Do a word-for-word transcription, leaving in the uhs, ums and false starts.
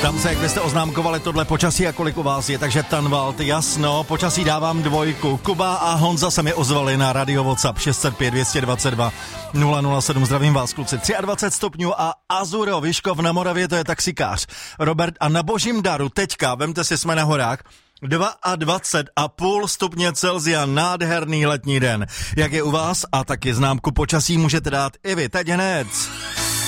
Tam se, jak byste oznámkovali tohle počasí a kolik u vás je, takže Tanvald, jasno, počasí dávám dvojku. Kuba a Honza se mi ozvali na radio WhatsApp šest set pět dvě dva dva nula nula sedm, zdravím vás kluci, dvacet tři stupňů a Azuro, Vyškov na Moravě, to je taxikář. Robert a na Božím daru teďka, vemte si, jsme na horách, dvacet dva a půl stupně Celsia, nádherný letní den. Jak je u vás a taky známku počasí můžete dát i vy, teď hned.